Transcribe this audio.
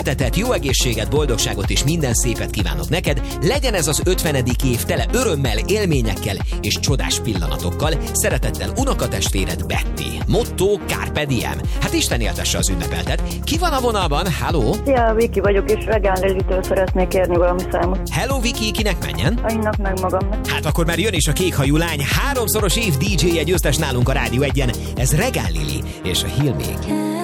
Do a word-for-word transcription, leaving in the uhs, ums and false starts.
Szeretetet, jó egészséget, boldogságot és minden szépet kívánok neked. Legyen ez az ötvenedik év tele örömmel, élményekkel és csodás pillanatokkal. Szeretettel unokatestvéred Betty. Motto Carpe Diem. Hát Isten éltesse az ünnepeltet. Ki van a vonalban? Halló? Szia, Viki vagyok, és Regán Lilitől szeretnék kérni valami számot. Hello Viki, kinek menjen? Annak meg magamnak. Hát akkor már jön is a kékhajú lány, háromszoros év dé dzsé-je győztes nálunk a Rádió egyen. Ez Regán Lili és a Hill még.